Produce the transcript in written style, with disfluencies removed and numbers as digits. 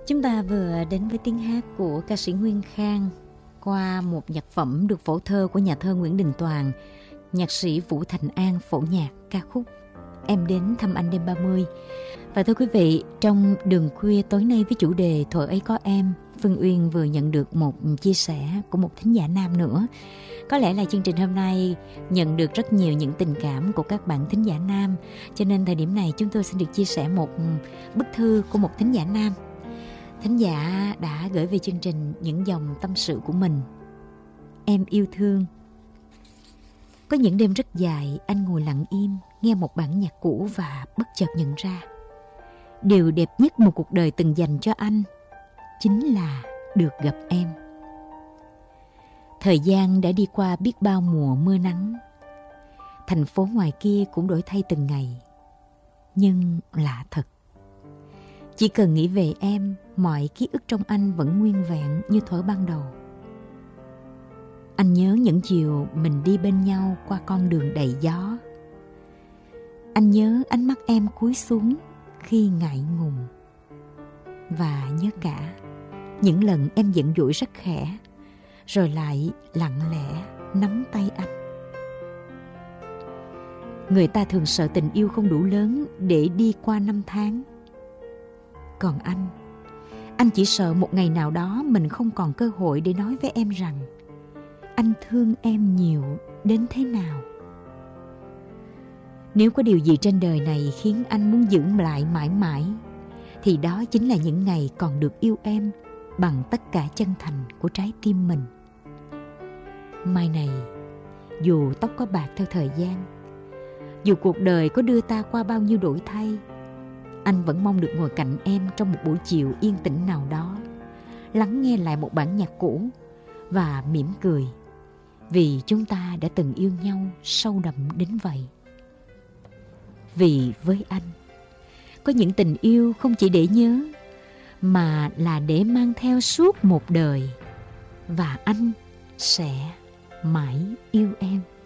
Chúng ta vừa đến với tiếng hát của ca sĩ Nguyên Khang qua một nhạc phẩm được phổ thơ của nhà thơ Nguyễn Đình Toàn, nhạc sĩ Vũ Thành An phổ nhạc ca khúc Em Đến Thăm Anh Đêm 30. Và thưa quý vị, trong đường khuya tối nay với chủ đề Thuở Ấy Có Em, Phương Uyên vừa nhận được một chia sẻ của một thính giả nam nữa. Có lẽ là chương trình hôm nay nhận được rất nhiều những tình cảm của các bạn thính giả nam, cho nên thời điểm này chúng tôi xin được chia sẻ một bức thư của một thính giả nam. Thính giả đã gửi về chương trình những dòng tâm sự của mình. Em yêu thương. Có những đêm rất dài, anh ngồi lặng im, nghe một bản nhạc cũ và bất chợt nhận ra điều đẹp nhất một cuộc đời từng dành cho anh chính là được gặp em. Thời gian đã đi qua biết bao mùa mưa nắng, thành phố ngoài kia cũng đổi thay từng ngày. Nhưng lạ thật, chỉ cần nghĩ về em, mọi ký ức trong anh vẫn nguyên vẹn như thuở ban đầu. Anh nhớ những chiều mình đi bên nhau qua con đường đầy gió. Anh nhớ ánh mắt em cúi xuống khi ngại ngùng. Và nhớ cả những lần em giận dỗi rất khẽ, rồi lại lặng lẽ nắm tay anh. Người ta thường sợ tình yêu không đủ lớn để đi qua năm tháng. Còn anh chỉ sợ một ngày nào đó mình không còn cơ hội để nói với em rằng anh thương em nhiều đến thế nào. Nếu có điều gì trên đời này khiến anh muốn giữ lại mãi mãi, thì đó chính là những ngày còn được yêu em bằng tất cả chân thành của trái tim mình. Mai này, dù tóc có bạc theo thời gian, dù cuộc đời có đưa ta qua bao nhiêu đổi thay, anh vẫn mong được ngồi cạnh em trong một buổi chiều yên tĩnh nào đó, lắng nghe lại một bản nhạc cũ và mỉm cười, vì chúng ta đã từng yêu nhau sâu đậm đến vậy. Vì với anh, có những tình yêu không chỉ để nhớ, mà là để mang theo suốt một đời. Và anh sẽ mãi yêu em.